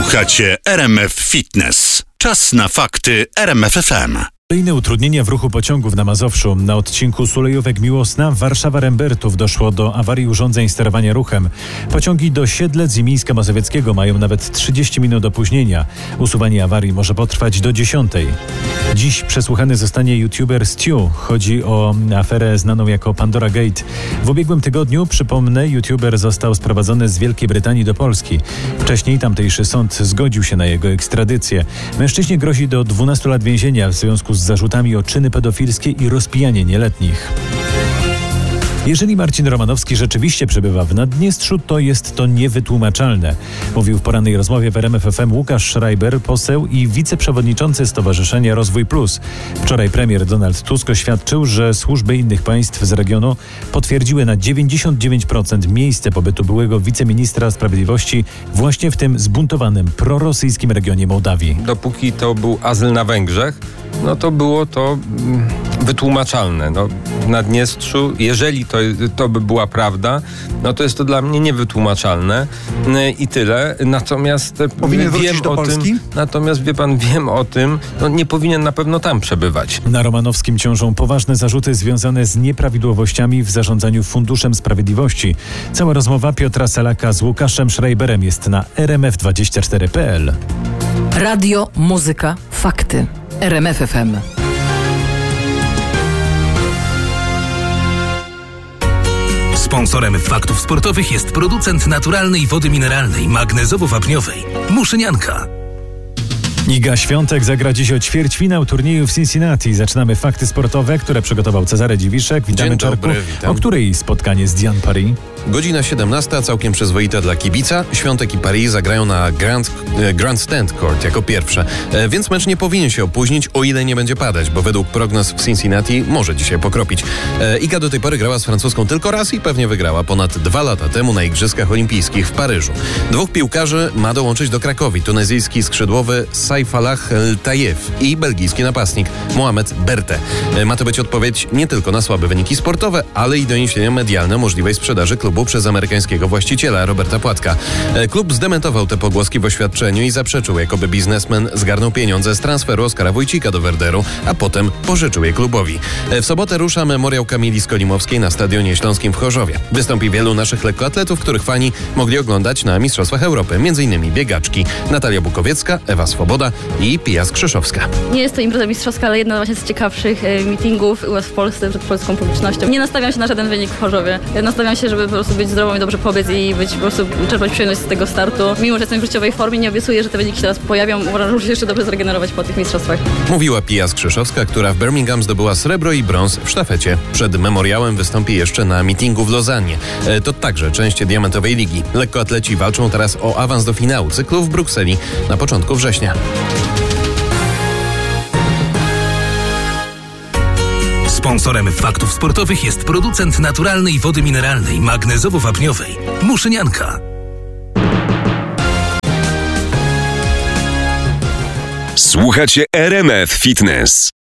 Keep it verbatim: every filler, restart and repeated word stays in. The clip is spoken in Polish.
Słuchacie R M F Fitness. Czas na fakty R M F F M. Kolejne utrudnienia w ruchu pociągów na Mazowszu. Na odcinku Sulejówek-Miłosna Warszawa-Rembertów doszło do awarii urządzeń sterowania ruchem. Pociągi do Siedlec i Mińska Mazowieckiego mają nawet trzydzieści minut opóźnienia. Usuwanie awarii może potrwać do dziesiątej. Dziś przesłuchany zostanie youtuber Stu. Chodzi o aferę znaną jako Pandora Gate. W ubiegłym tygodniu, przypomnę, youtuber został sprowadzony z Wielkiej Brytanii do Polski. Wcześniej tamtejszy sąd zgodził się na jego ekstradycję. Mężczyźnie grozi do dwunastu lat więzienia w związku z z zarzutami o czyny pedofilskie i rozpijanie nieletnich. Jeżeli Marcin Romanowski rzeczywiście przebywa w Naddniestrzu, to jest to niewytłumaczalne, mówił w porannej rozmowie w R M F F M Łukasz Schreiber, poseł i wiceprzewodniczący Stowarzyszenia Rozwój Plus. Wczoraj premier Donald Tusk oświadczył, że służby innych państw z regionu potwierdziły na dziewięćdziesiąt dziewięć procent miejsce pobytu byłego wiceministra sprawiedliwości właśnie w tym zbuntowanym prorosyjskim regionie Mołdawii. Dopóki to był azyl na Węgrzech, no to było to mm, wytłumaczalne. No, w Naddniestrzu, jeżeli to, to by była prawda, no to jest to dla mnie niewytłumaczalne yy, i tyle. Natomiast powinien wiem wrócić do o Polski? tym, natomiast wie pan, wiem o tym, no nie powinien na pewno tam przebywać. Na Romanowskim ciążą poważne zarzuty związane z nieprawidłowościami w zarządzaniu Funduszem Sprawiedliwości. Cała rozmowa Piotra Salaka z Łukaszem Schreiberem jest na r m f dwadzieścia cztery kropka p l. Radio, muzyka, fakty. R M F F M. Sponsorem faktów sportowych jest producent naturalnej wody mineralnej, magnezowo-wapniowej Muszynianka. Iga Świątek zagra dziś o ćwierćfinał turnieju w Cincinnati. Zaczynamy fakty sportowe, które przygotował Cezary Dziwiszek. Witamy, Dzień Czarku. dobry, witam. O której spotkanie z Diane Paris? Godzina siedemnasta, całkiem przyzwoita dla kibica. Świątek i Paris zagrają na Grand, Grandstand Court jako pierwsze. E, więc mecz nie powinien się opóźnić, o ile nie będzie padać, bo według prognoz w Cincinnati może dzisiaj pokropić. E, Iga do tej pory grała z francuską tylko raz i pewnie wygrała ponad dwa lata temu na Igrzyskach Olimpijskich w Paryżu. Dwóch piłkarzy ma dołączyć do Krakowi. Tunezyjski skrzydłowy Saif-Falah El-Tayef i belgijski napastnik Mohamed Berte. E, ma to być odpowiedź nie tylko na słabe wyniki sportowe, ale i doniesienia medialne o możliwej sprzedaży klubu przez amerykańskiego właściciela Roberta Płatka. Klub zdementował te pogłoski w oświadczeniu i zaprzeczył, jakoby biznesmen zgarnął pieniądze z transferu Oskara Wójcika do Werderu, a potem pożyczył je klubowi. W sobotę rusza memoriał Kamili Skolimowskiej na Stadionie Śląskim w Chorzowie. Wystąpi wielu naszych lekkoatletów, których fani mogli oglądać na Mistrzostwach Europy, m.in. biegaczki Natalia Bukowiecka, Ewa Swoboda i Pia Skrzyszowska. Nie jest to impreza mistrzowska, ale jedna właśnie z ciekawszych e, meetingów u nas w Polsce przed polską publicznością. Nie nastawiam się na żaden wynik w Chorzowie. Ja nastawiam się, żeby po prostu być zdrową i dobrze pobiec i być po prostu czerpać przyjemność z tego startu. Mimo że jestem w życiowej formie, nie obiecuję, że te wyniki się teraz pojawią. Uważam, że muszę się jeszcze dobrze zregenerować po tych mistrzostwach. Mówiła Pia Skrzyszowska, która w Birmingham zdobyła srebro i brąz w sztafecie. Przed memoriałem wystąpi jeszcze na meetingu w Lozannie. E, to także część Diamentowej Ligi. Lekkoatleci walczą teraz o awans do finału cyklu w Brukseli na początku września. Sponsorem faktów sportowych jest producent naturalnej wody mineralnej, magnezowo-wapniowej Muszynianka. Słuchacie R M F Fitness.